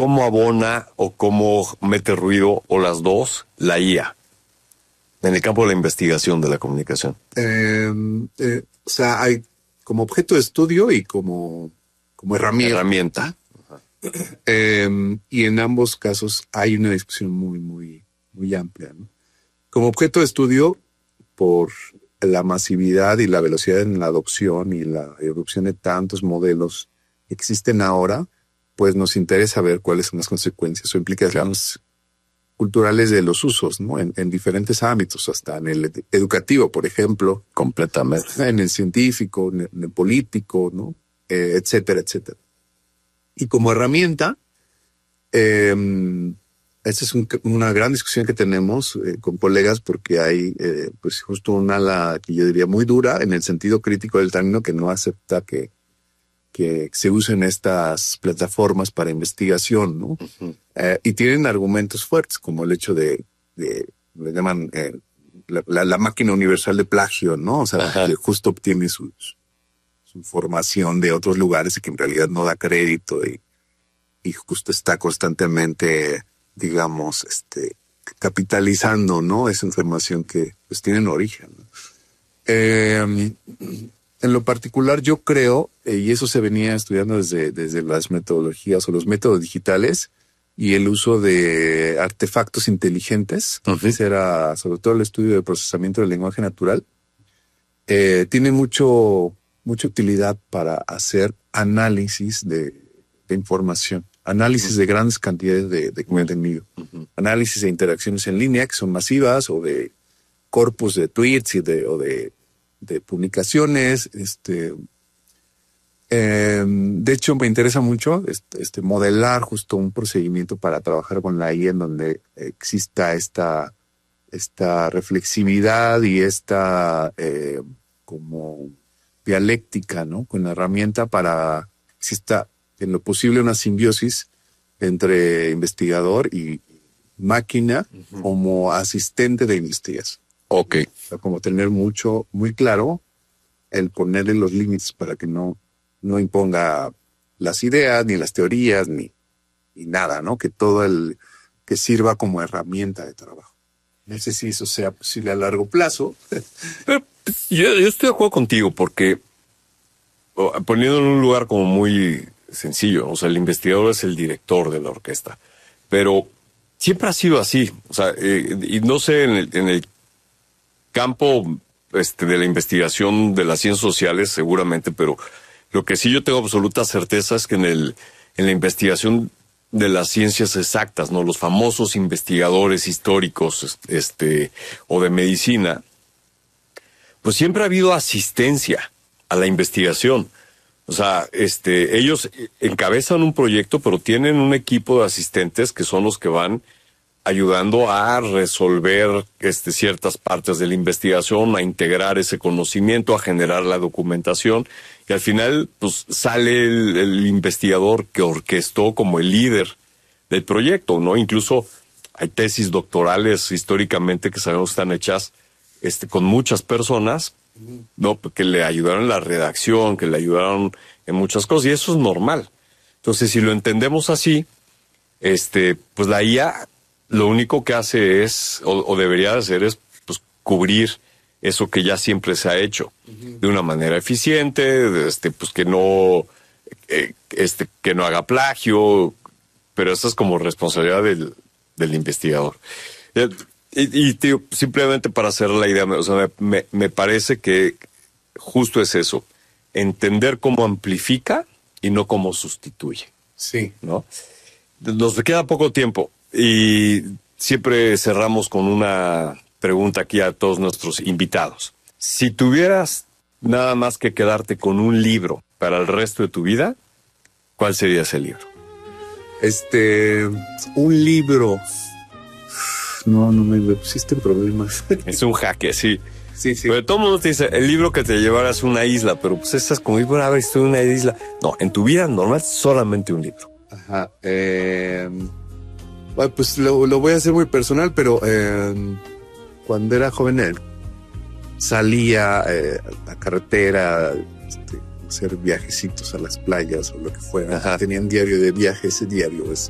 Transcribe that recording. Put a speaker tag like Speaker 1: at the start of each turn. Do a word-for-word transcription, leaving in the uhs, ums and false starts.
Speaker 1: cómo abona o cómo mete ruido, o las dos, la I A en el campo de la investigación de la comunicación?
Speaker 2: Eh, eh, o sea, hay como objeto de estudio y como, como herramienta.
Speaker 1: Herramienta.
Speaker 2: Eh, y en ambos casos hay una discusión muy, muy, muy amplia, ¿no? Como objeto de estudio, por la masividad y la velocidad en la adopción y la erupción de tantos modelos que existen ahora, pues nos interesa ver cuáles son las consecuencias o implicaciones claro. culturales de los usos, ¿no? En, en diferentes ámbitos, hasta en el ed- educativo, por ejemplo.
Speaker 1: Completamente.
Speaker 2: En el científico, en el, en el político, ¿no? Eh, etcétera, etcétera. Y como herramienta, eh, esta es un, una gran discusión que tenemos eh, con colegas, porque hay eh, pues justo una ala que yo diría muy dura en el sentido crítico del término, que no acepta que, que se usen estas plataformas para investigación, ¿no? Uh-huh. Eh, y tienen argumentos fuertes, como el hecho de, de le llaman eh, la, la, la máquina universal de plagio, ¿no? O sea, uh-huh. que justo obtiene sus su información de otros lugares y que en realidad no da crédito y, y justo está constantemente, digamos, este, capitalizando, ¿no? Esa información que pues tiene un origen, ¿no? Eh, en lo particular yo creo, eh, y eso se venía estudiando desde, desde las metodologías o los métodos digitales y el uso de artefactos inteligentes, uh-huh. ese era sobre todo el estudio de procesamiento del lenguaje natural, eh, tiene mucho... mucha utilidad para hacer análisis de, de información, análisis uh-huh. de grandes cantidades de, de contenido, uh-huh. análisis de interacciones en línea que son masivas, o de corpus de tweets y de, o de, de publicaciones. Este, eh, de hecho, me interesa mucho este, este modelar justo un procedimiento para trabajar con la I A en donde exista esta, esta reflexividad y esta eh, como dialéctica, ¿no? Con la herramienta para que exista en lo posible una simbiosis entre investigador y máquina uh-huh. como asistente de investigación.
Speaker 1: Ok.
Speaker 2: O sea, como tener mucho, muy claro el ponerle los límites para que no, no imponga las ideas, ni las teorías, ni, ni nada, ¿no? Que todo el, que sirva como herramienta de trabajo. No sé si eso sea posible a largo plazo.
Speaker 1: Pero yo, yo estoy de acuerdo contigo, porque poniéndolo en un lugar como muy sencillo, o sea, el investigador es el director de la orquesta, pero siempre ha sido así, o sea, eh, y no sé, en el, en el campo este, de la investigación de las ciencias sociales seguramente, pero lo que sí yo tengo absoluta certeza es que en el en la investigación de las ciencias exactas, ¿no? Los famosos investigadores históricos, este, o de medicina, pues siempre ha habido asistencia a la investigación. O sea, este, ellos encabezan un proyecto, pero tienen un equipo de asistentes que son los que van ayudando a resolver este, ciertas partes de la investigación, a integrar ese conocimiento, a generar la documentación. Y al final, pues, sale el, el investigador que orquestó como el líder del proyecto, ¿no? Incluso hay tesis doctorales históricamente que sabemos que están hechas este, con muchas personas, ¿no? Que le ayudaron en la redacción, que le ayudaron en muchas cosas, y eso es normal. Entonces, si lo entendemos así, este, pues la I A lo único que hace es, o, o debería hacer es, pues, cubrir eso que ya siempre se ha hecho, uh-huh. de una manera eficiente, este, pues que no, eh, este, que no haga plagio, pero eso es como responsabilidad del, del investigador. Eh, Y, y tío, simplemente para hacer la idea, o sea, me, me parece que justo es eso, entender cómo amplifica y no cómo sustituye.
Speaker 2: Sí.
Speaker 1: ¿No? Nos queda poco tiempo y siempre cerramos con una pregunta aquí a todos nuestros invitados. Si tuvieras nada más que quedarte con un libro para el resto de tu vida, ¿cuál sería ese libro?
Speaker 2: Este, un libro... No, no me pusiste en problemas.
Speaker 1: Es un jaque, sí.
Speaker 2: Sí, sí.
Speaker 1: Pero todo el mundo te dice, el libro que te llevarás a una isla, pero pues estás como, bueno, a ver, estoy en una isla. No, en tu vida normal, solamente un libro.
Speaker 2: Ajá. Eh, bueno, pues lo, lo voy a hacer muy personal, pero eh, cuando era joven eh, salía eh, a la carretera, este, hacer viajecitos a las playas o lo que fuera. Ajá. Tenía un diario de viaje, ese diario es